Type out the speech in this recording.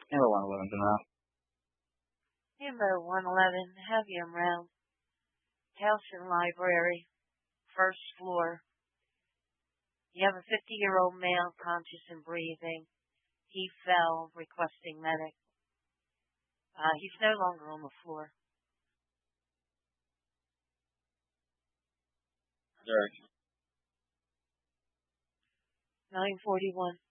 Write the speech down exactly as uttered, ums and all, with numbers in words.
Number one eleven tonight. Number one eleven, have him round. Towson Library, first floor. You have a fifty-year-old male conscious and breathing. He fell, requesting medic. Uh, he's no longer on the floor. Derek. nine forty-one.